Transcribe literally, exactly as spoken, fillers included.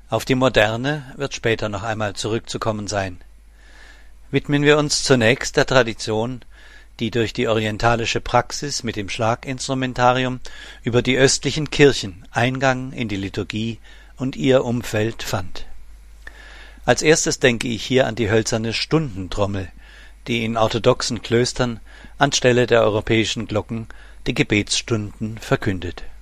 Auf die Moderne wird später noch einmal zurückzukommen sein. Widmen wir uns zunächst der Tradition, die durch die orientalische Praxis mit dem Schlaginstrumentarium über die östlichen Kirchen Eingang in die Liturgie und ihr Umfeld fand. Als erstes denke ich hier an die hölzerne Stundentrommel, die in orthodoxen Klöstern anstelle der europäischen Glocken die Gebetsstunden verkündet